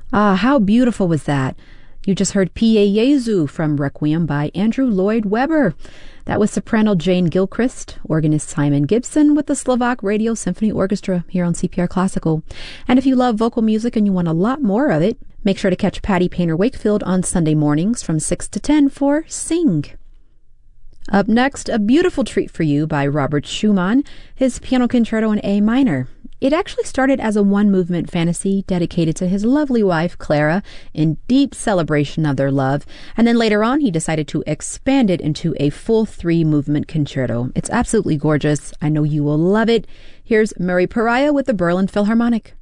Ah, how beautiful was that? You just heard Pie Jesu from Requiem by Andrew Lloyd Webber. That was soprano Jane Gilchrist, organist Simon Gibson with the Slovak Radio Symphony Orchestra here on CPR Classical. And if you love vocal music and you want a lot more of it, make sure to catch Patty Painter Wakefield on Sunday mornings from 6 to 10 for Sing. Up next, a beautiful treat for you by Robert Schumann, his Piano Concerto in A minor. It actually started as a one-movement fantasy dedicated to his lovely wife, Clara, in deep celebration of their love, and then later on he decided to expand it into a full 3-movement concerto. It's absolutely gorgeous. I know you will love it. Here's Mary Pariah with the Berlin Philharmonic.